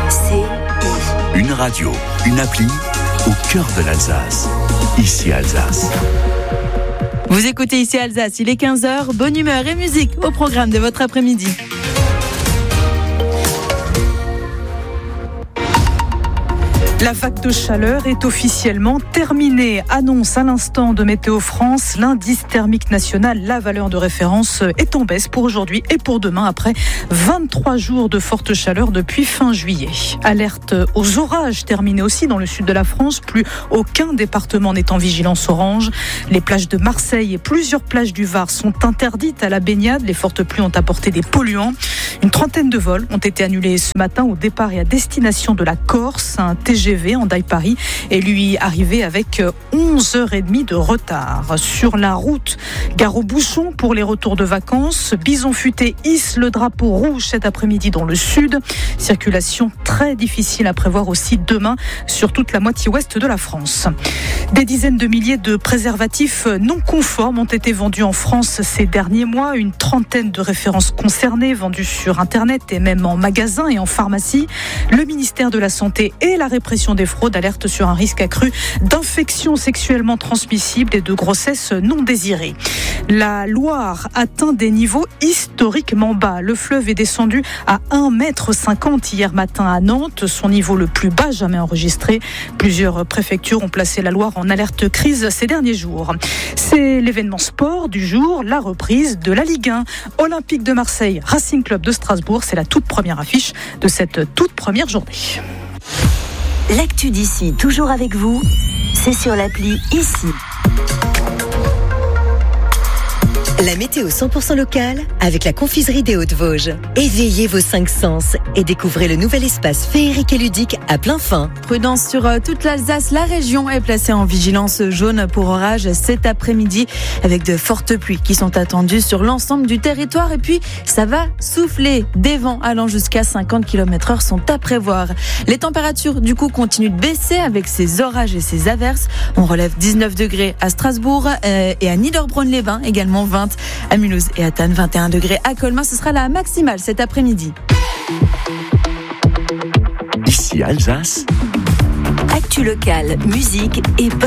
Une radio, une appli au cœur de l'Alsace. Ici Alsace. Vous écoutez Ici Alsace, il est 15h, bonne humeur et musique au programme de votre après-midi. La vague de chaleur est officiellement terminée. Annonce à l'instant de Météo France, l'indice thermique national, la valeur de référence, est en baisse pour aujourd'hui et pour demain après 23 jours de forte chaleur depuis fin juillet. Alerte aux orages terminée aussi dans le sud de la France. Plus aucun département n'est en vigilance orange. Les plages de Marseille et plusieurs plages du Var sont interdites à la baignade. Les fortes pluies ont apporté des polluants. Une trentaine de vols ont été annulés ce matin au départ et à destination de la Corse. Un TGV Hendaye-Paris est lui arrivé avec 11h30 de retard. Sur la route, gare aux bouchons pour les retours de vacances. Bison Futé hisse le drapeau rouge cet après-midi dans le sud. Circulation très difficile à prévoir aussi demain sur toute la moitié ouest de la France. Des dizaines de milliers de préservatifs non conformes ont été vendus en France ces derniers mois. Une trentaine de références concernées vendues sur Internet et même en magasin et en pharmacie. Le ministère de la Santé et la répression des fraudes alertent sur un risque accru d'infections sexuellement transmissibles et de grossesses non désirées. La Loire atteint des niveaux historiquement bas. Le fleuve est descendu à 1,50 m hier matin à Nantes, son niveau le plus bas jamais enregistré. Plusieurs préfectures ont placé la Loire en alerte crise ces derniers jours. C'est l'événement sport du jour, la reprise de la Ligue 1. Olympique de Marseille, Racing Club de Strasbourg, c'est la toute première affiche de cette toute première journée. L'actu d'ici, toujours avec vous, c'est sur l'appli Ici. La météo 100% locale avec la confiserie des Hauts-de-Vosges. Éveillez vos 5 sens et découvrez le nouvel espace féerique et ludique à plein fin. Prudence sur toute l'Alsace. La région est placée en vigilance jaune pour orage cet après-midi avec de fortes pluies qui sont attendues sur l'ensemble du territoire. Et puis, ça va souffler. Des vents allant jusqu'à 50 km/h sont à prévoir. Les températures, du coup, continuent de baisser avec ces orages et ces averses. On relève 19 degrés à Strasbourg et à Niederbronn-les-Bains, également 20 à Mulhouse et à Thann, 21 degrés à Colmar. Ce sera la maximale cet après-midi. Ici Alsace. Actu locale, musique et